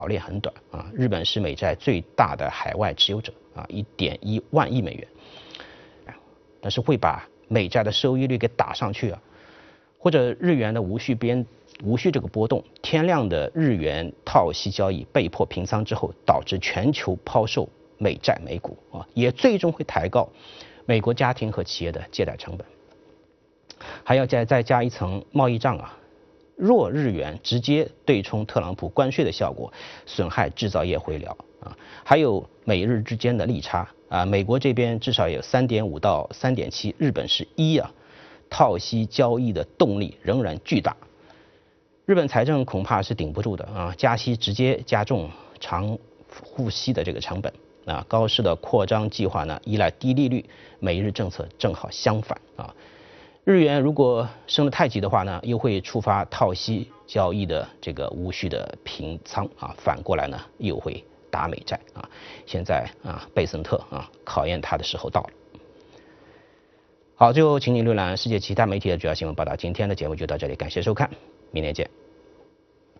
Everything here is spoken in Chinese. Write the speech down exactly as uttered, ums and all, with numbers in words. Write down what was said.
链很短啊，日本是美债最大的海外持有者啊，一点一万亿美元，但是会把美债的收益率给打上去啊，或者日元的无序边无序这个波动，天量的日元套息交易被迫平仓之后，导致全球抛售美债美股啊，也最终会抬高美国家庭和企业的借贷成本，还要再再加一层贸易账啊。弱日元直接对冲特朗普关税的效果，损害制造业回流啊，还有美日之间的利差啊，美国这边至少有 三点五 到 三点七， 日本是一啊，套息交易的动力仍然巨大，日本财政恐怕是顶不住的啊，加息直接加重长护息的这个成本啊，高市的扩张计划呢依赖低利率，美日政策正好相反啊。日元如果升得太急的话呢，又会触发套息交易的这个无序的平仓啊，反过来呢又会打美债啊。现在啊，贝森特啊考验他的时候到了。好，最后请你浏览世界其他媒体的主要新闻报道。今天的节目就到这里，感谢收看，明天见。